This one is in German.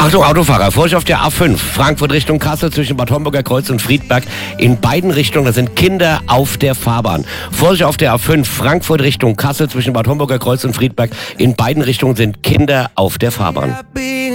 Achtung, Autofahrer, Vorsicht auf der A5, Frankfurt Richtung Kassel zwischen Bad Homburger Kreuz und Friedberg. In beiden Richtungen, da sind Kinder auf der Fahrbahn. Vorsicht auf der A5, Frankfurt Richtung Kassel zwischen Bad Homburger Kreuz und Friedberg. In beiden Richtungen sind Kinder auf der Fahrbahn.